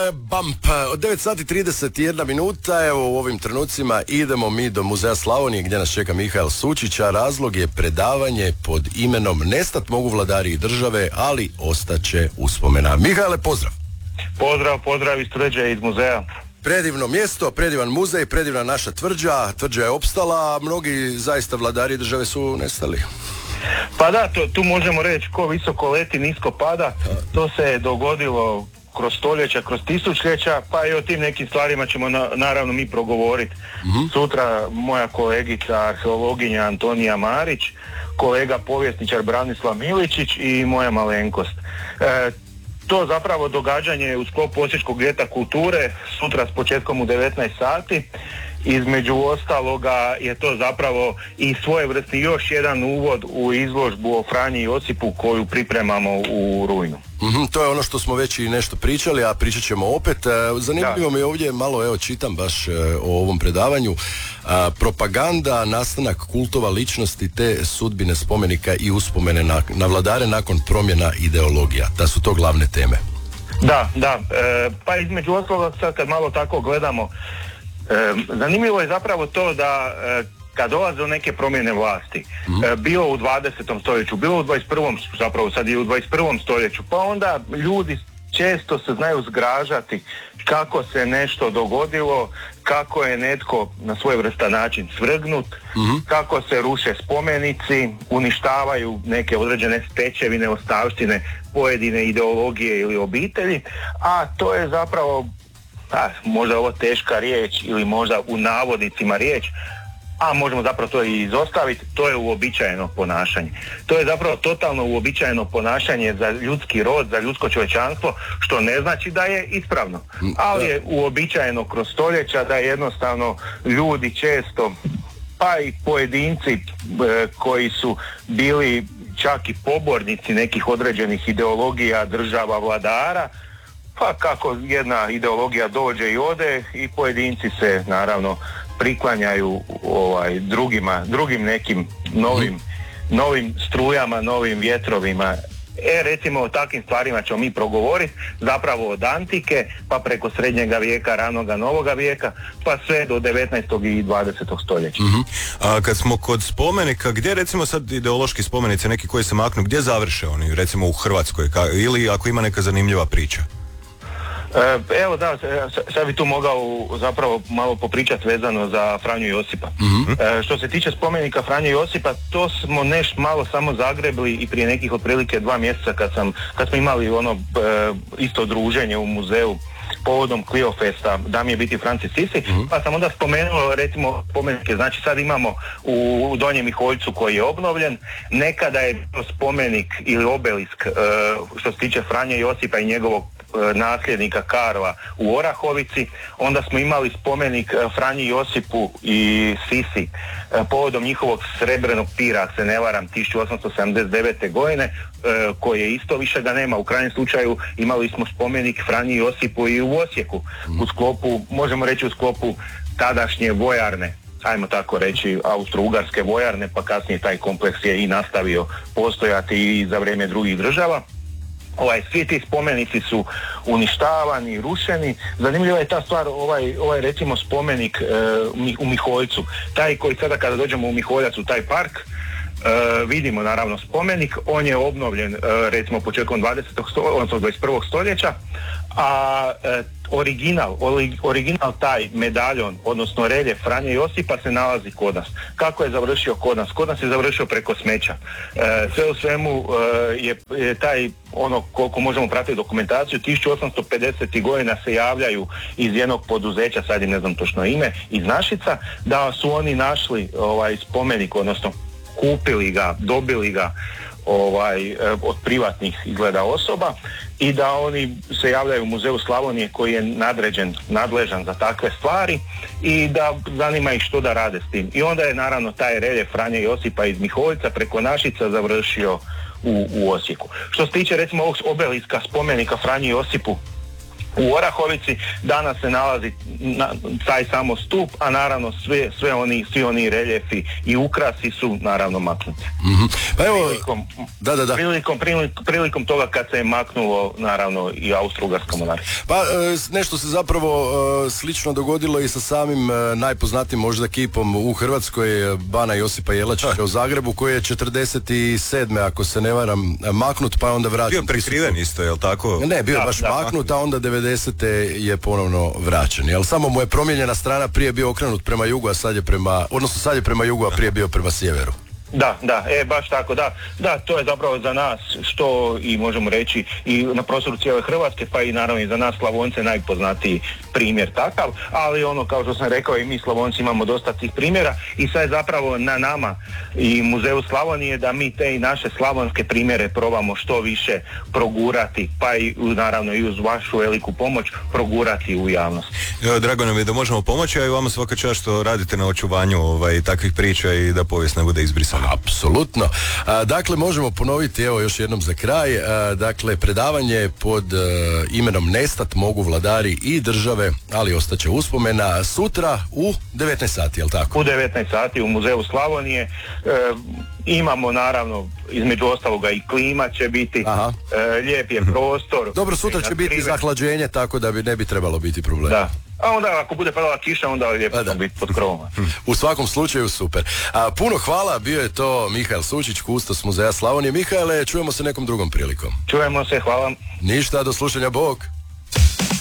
Bump, od 9 sati 31 minuta, evo u ovim trenucima idemo mi do Muzeja Slavonije gdje nas čeka Mihael Sučić, a razlog je predavanje pod imenom Nestat mogu vladari i države, ali ostaće uspomena. Mihaele, pozdrav! Pozdrav iz Tvrđe, iz muzeja. Predivno mjesto, predivan muzej, predivna naša tvrđa, tvrđa je opstala, a mnogi zaista vladari države su nestali. Pa da, tu možemo reći ko visoko leti, nisko pada, to se je dogodilo kroz stoljeća, kroz tisućljeća, pa i o tim nekim stvarima ćemo naravno mi progovoriti. Sutra moja kolegica arheologinja Antonija Marić, kolega povjesničar Branislav Miličić i moja malenkost. To zapravo događanje u sklopu Osječkog ljeta kulture, sutra s početkom u 19 sati. Između ostaloga je to zapravo i svojevrsni još jedan uvod u izložbu o Franji Josipu koju pripremamo u rujnu. To je ono što smo već i nešto pričali, a pričat ćemo opet. Zanimljivo mi je ovdje malo, evo čitam baš o ovom predavanju. Propaganda, nastanak kultova ličnosti te sudbine spomenika i uspomene na vladare nakon promjena ideologija. Da su to glavne teme. Da. Pa između ostaloga sad kad malo tako gledamo, zanimljivo je zapravo to da kad dolaze do neke promjene vlasti, bilo u 20. stoljeću, bilo u 21. zapravo sad i u 21. stoljeću, pa onda ljudi često se znaju zgražati kako se nešto dogodilo, kako je netko na svojevrstan način svrgnut, kako se ruše spomenici, uništavaju neke određene stečevine, ostavštine, pojedine ideologije ili obitelji, a to je zapravo možda ovo teška riječ ili možda u navodnicima riječ, a možemo zapravo to i izostaviti, to je uobičajeno ponašanje. To je zapravo totalno uobičajeno ponašanje za ljudski rod, za ljudsko čovječanstvo, što ne znači da je ispravno, ali je uobičajeno kroz stoljeća da jednostavno ljudi često, pa i pojedinci koji su bili čak i pobornici nekih određenih ideologija, država, vladara, pa kako jedna ideologija dođe i ode i pojedinci se naravno priklanjaju drugim nekim novim strujama, novim vjetrovima. Recimo o takvim stvarima ćemo mi progovoriti, zapravo od antike, pa preko srednjega vijeka, ranoga novoga vijeka, pa sve do 19. i 20. stoljeća. A kad smo kod spomenika, gdje recimo sad ideološki spomenici, neki koji se maknu, gdje završe oni, recimo u Hrvatskoj, ili ako ima neka zanimljiva priča? Evo da, sad bi tu mogao zapravo malo popričati vezano za Franju Josipa. Što se tiče spomenika Franje Josipa, to smo malo samo zagrebli i prije nekih otprilike 2 mjeseca kad smo imali isto druženje u muzeju povodom Cliofesta, da mi je biti Franci Sisi, pa sam onda spomenuo recimo spomenike, znači sad imamo u Donjem Miholjcu koji je obnovljen, nekada je bio spomenik ili obelisk što se tiče Franje Josipa i njegovog nasljednika Karla u Orahovici, onda smo imali spomenik Franji Josipu i Sisi povodom njihovog srebrenog pira, ako se ne varam, 1879. godine, koje isto više ga nema. U krajnjem slučaju imali smo spomenik Franji Josipu i u Osijeku, u sklopu, možemo reći u sklopu tadašnje vojarne, ajmo tako reći, austro-ugarske vojarne, pa kasnije taj kompleks je i nastavio postojati i za vrijeme drugih država. Svi ti spomenici su uništavani, rušeni. Zanimljiva je ta stvar, ovaj recimo spomenik u Miholjcu, taj koji sada kada dođemo u Miholjac u taj park, vidimo naravno spomenik, on je obnovljen recimo početkom 21. stoljeća, a original taj medaljon, odnosno reljef Franje Josipa se nalazi kod nas. Kako je završio kod nas? Kod nas je završio preko smeća. Sve u svemu je taj, koliko možemo pratiti dokumentaciju, 1850. godina se javljaju iz jednog poduzeća, sad im ne znam točno ime, iz Našica, da su oni našli spomenik, odnosno kupili ga, dobili ga od privatnih izgleda osoba i da oni se javljaju u Muzeju Slavonije koji je nadležan za takve stvari i da zanima ih što da rade s tim. I onda je naravno taj reljef Franje Josipa iz Miholjca preko Našica završio u Osijeku. Što se tiče recimo ovog obeliska spomenika Franji Josipu u Orahovici, danas se nalazi taj samo stup, a naravno svi oni reljefi i ukrasi su naravno maknuti. Mm-hmm. Pa evo, prilikom toga kad se je maknulo naravno i Austro-Ugarska monarhija. Pa nešto se zapravo slično dogodilo i sa samim najpoznatijim možda kipom u Hrvatskoj, Bana Josipa Jelačića u Zagrebu, koji je 47. ako se ne varam maknut, pa onda vraćen. Bio prekriven isto, jel tako? Ne, bio je baš maknut, a onda 90. je ponovno vraćen. Jel samo mu je promijenjena strana, prije bio okrenut prema jugu, a sad je prema jugu, a prije bio prema sjeveru. Da, baš tako, da, to je zapravo za nas, što i možemo reći i na prostoru cijele Hrvatske, pa i naravno i za nas Slavonce najpoznatiji primjer takav, ali ono, kao što sam rekao, i mi Slavonci imamo dosta tih primjera i sad je zapravo na nama i Muzeju Slavonije da mi te i naše slavonske primjere probamo što više progurati, pa i naravno i uz vašu veliku pomoć progurati u javnost. Drago nam je da možemo pomoći, a i vama svaka čast što radite na očuvanju takvih priča i da povijest ne bude izbrisana. Apsolutno. Dakle, možemo ponoviti, evo još jednom za kraj, dakle, predavanje pod imenom Nestat mogu vladari i države, ali ostaće uspomena, sutra u 19 sati, jel tako? U 19 sati u Muzeju Slavonije. Imamo naravno, između ostaloga i klima će biti, lijep je prostor. Dobro, sutra će biti zahlađenje, tako da ne bi trebalo biti problem. Da. A onda ako bude padala kiša, onda je lijepo biti pod krovom. U svakom slučaju super. Puno hvala, bio je to Mihael Sučić, kustos Muzeja Slavonije. Mihaele, čujemo se nekom drugom prilikom. Čujemo se, hvala. Ništa, do slušanja, bok.